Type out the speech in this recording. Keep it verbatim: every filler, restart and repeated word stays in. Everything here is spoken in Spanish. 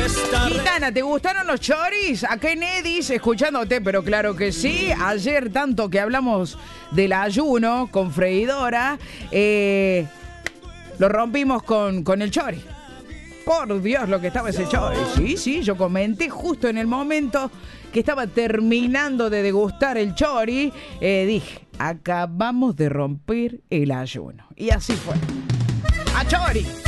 Gitana, ¿te gustaron los choris? Acá en Edis, escuchándote, pero claro que sí. Ayer, tanto que hablamos del ayuno con freidora, eh, lo rompimos con, con el chori. Por Dios, lo que estaba ese chori. Sí, sí, yo comenté justo en el momento que estaba terminando de degustar el chori. Eh, dije, acabamos de romper el ayuno. Y así fue. ¡A chori!